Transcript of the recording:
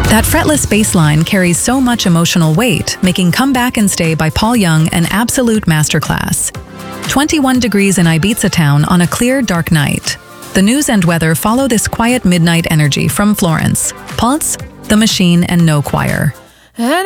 That fretless bass line carries so much emotional weight, making Come Back and Stay by Paul Young an absolute masterclass. 21 degrees in Ibiza town on a clear, dark night. The news and weather follow this quiet midnight energy from Florence, Pulse, The Machine, and No Choir.